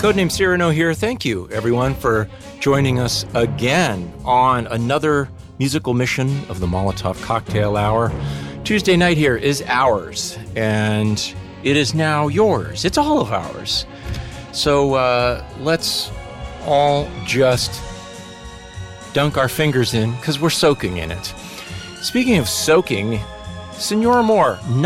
Codename Cyrano here. Thank you, everyone, for joining us again on another musical mission of the Molotov Cocktail Hour. Tuesday night here is ours, and it is now yours. It's all of ours. So let's all just dunk our fingers in, because we're soaking in it. Speaking of soaking, Senora Moore,